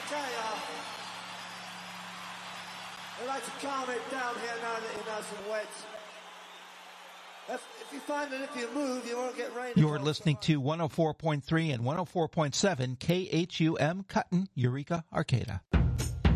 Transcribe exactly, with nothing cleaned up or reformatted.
Okay, uh, I'd like to calm it down here now that you're nice and wet. If, if you find that if you move, you won't get rain. You're listening to one oh four point three and one oh four point seven K H U M Cutton, Eureka, Arcata.